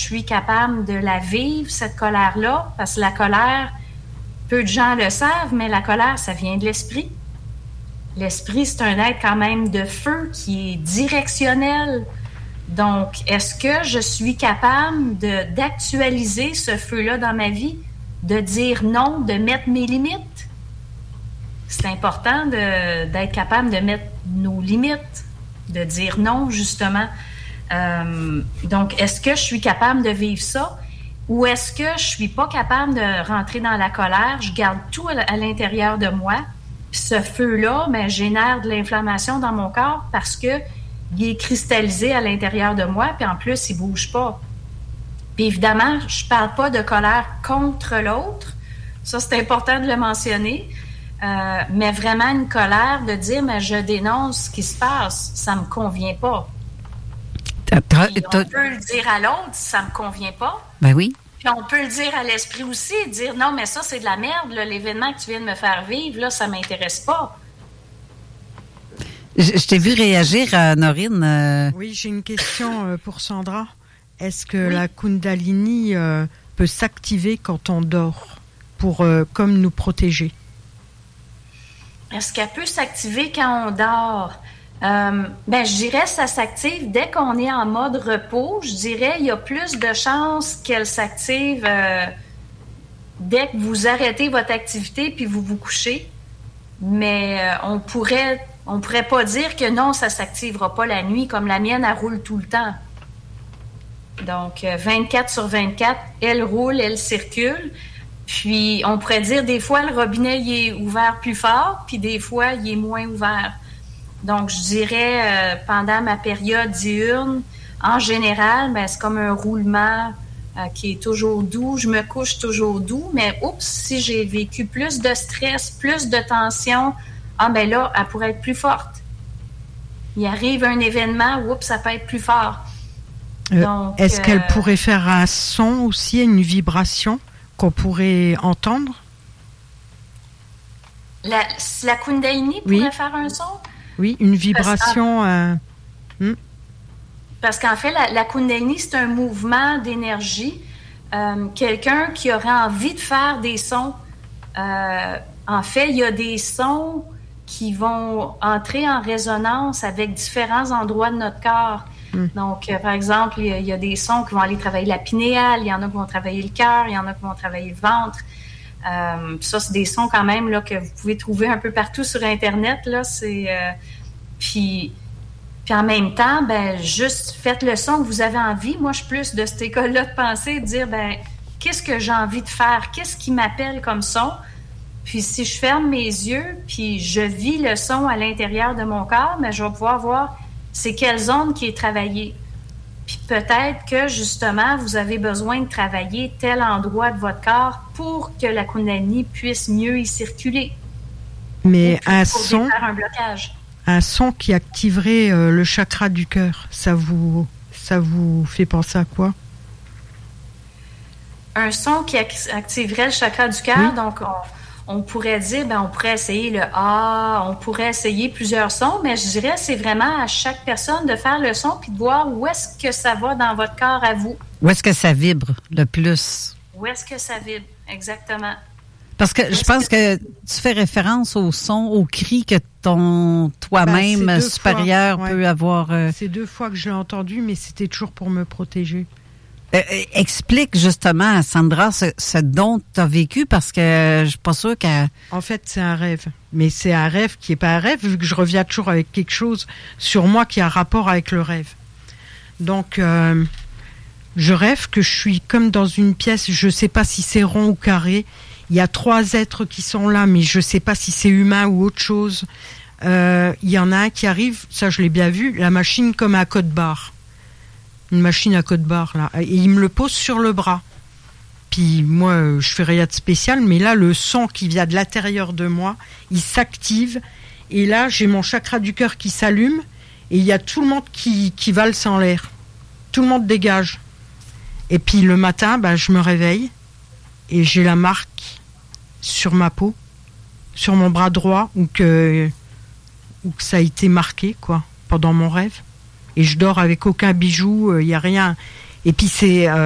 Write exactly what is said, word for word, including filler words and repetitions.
suis capable de la vivre, cette colère-là? Parce que la colère, peu de gens le savent, mais la colère, ça vient de l'esprit. L'esprit, c'est un être quand même de feu qui est directionnel. Donc, est-ce que je suis capable de, d'actualiser ce feu-là dans ma vie, de dire non, de mettre mes limites? C'est important de, d'être capable de mettre nos limites, de dire non, justement. Euh, donc, est-ce que je suis capable de vivre ça? Ou est-ce que je suis pas capable de rentrer dans la colère? Je garde tout à, à l'intérieur de moi. Puis ce feu-là, ben, génère de l'inflammation dans mon corps parce que il est cristallisé à l'intérieur de moi, puis en plus, il bouge pas. Puis évidemment, je parle pas de colère contre l'autre. Ça, c'est important de le mentionner. Euh, mais vraiment une colère de dire, mais je dénonce ce qui se passe. Ça me convient pas. Puis on peut le dire à l'autre si ça me convient pas. Ben oui. Puis on peut le dire à l'esprit aussi, dire, non, mais ça, c'est de la merde, là, l'événement que tu viens de me faire vivre, là, ça m'intéresse pas. Je, je t'ai vu réagir, à Norine. Euh... Oui, j'ai une question euh, pour Sandra. Est-ce que oui. la Kundalini euh, peut s'activer quand on dort pour euh, comme nous protéger? Est-ce qu'elle peut s'activer quand on dort? Euh, ben, je dirais que ça s'active dès qu'on est en mode repos. Je dirais il y a plus de chances qu'elle s'active euh, dès que vous arrêtez votre activité puis vous vous couchez. Mais euh, on pourrait... On pourrait pas dire que non, ça s'activera pas la nuit, comme la mienne, elle roule tout le temps. Donc, vingt-quatre sur vingt-quatre, elle roule, elle circule. Puis, on pourrait dire, des fois, le robinet, il est ouvert plus fort, puis des fois, il est moins ouvert. Donc, je dirais, euh, pendant ma période diurne, en général, ben, c'est comme un roulement euh, qui est toujours doux. Je me couche toujours doux, mais oups, si j'ai vécu plus de stress, plus de tension, ah, ben là, elle pourrait être plus forte. Il arrive un événement, oups, ça peut être plus fort. Euh, Donc, est-ce euh, qu'elle pourrait faire un son aussi, une vibration qu'on pourrait entendre? La, la Kundalini oui. pourrait faire un son? Oui, une vibration. Parce, euh, hmm. parce qu'en fait, la, la Kundalini, c'est un mouvement d'énergie. Euh, quelqu'un qui aurait envie de faire des sons. Euh, en fait, il y a des sons qui vont entrer en résonance avec différents endroits de notre corps. Mm. Donc, euh, par exemple, il y, a, il y a des sons qui vont aller travailler la pinéale, il y en a qui vont travailler le cœur, il y en a qui vont travailler le ventre. Euh, ça, c'est des sons quand même là, que vous pouvez trouver un peu partout sur Internet. Là, c'est, euh, puis, puis en même temps, ben, juste faites le son que vous avez envie. Moi, je suis plus de cette école-là de pensée, de dire, ben, qu'est-ce que j'ai envie de faire? Qu'est-ce qui m'appelle comme son? Puis si je ferme mes yeux, puis je vis le son à l'intérieur de mon corps, mais je vais pouvoir voir c'est quelle zone qui est travaillée. Puis peut-être que, justement, vous avez besoin de travailler tel endroit de votre corps pour que la Kundalini puisse mieux y circuler. Mais un son, faire un blocage. un son qui activerait euh, le chakra du cœur, ça vous, ça vous fait penser à quoi? Un son qui activerait le chakra du cœur, oui. donc... On, On pourrait dire, ben, on pourrait essayer le A, on pourrait essayer plusieurs sons, mais je dirais c'est vraiment à chaque personne de faire le son puis de voir où est-ce que ça va dans votre corps à vous. Où est-ce que ça vibre le plus? Où est-ce que ça vibre, exactement. Parce que je pense que... que tu fais référence au son, au cri que ton toi-même ben, supérieur fois, peut ouais. avoir... Euh... C'est deux fois que je l'ai entendu, mais c'était toujours pour me protéger. Euh, explique justement à Sandra ce, ce dont tu as vécu parce que je suis pas sûre qu'elle... En fait, c'est un rêve. Mais c'est un rêve qui n'est pas un rêve vu que je reviens toujours avec quelque chose sur moi qui a rapport avec le rêve. Donc, euh, je rêve que je suis comme dans une pièce, je ne sais pas si c'est rond ou carré. Il y a trois êtres qui sont là, mais je ne sais pas si c'est humain ou autre chose. Euh, il y en a un qui arrive, ça je l'ai bien vu, la machine comme à code-barre. Une machine à code-barre, là. Et il me le pose sur le bras. Puis moi, je fais rien de spécial, mais là, le son qui vient de l'intérieur de moi, il s'active. Et là, j'ai mon chakra du cœur qui s'allume. Et il y a tout le monde qui, qui valse en l'air. Tout le monde dégage. Et puis le matin, bah, je me réveille. Et j'ai la marque sur ma peau, sur mon bras droit, où que, où que ça a été marqué, quoi, pendant mon rêve. Et je dors avec aucun bijou, il euh, n'y a rien. Et puis c'est... Euh,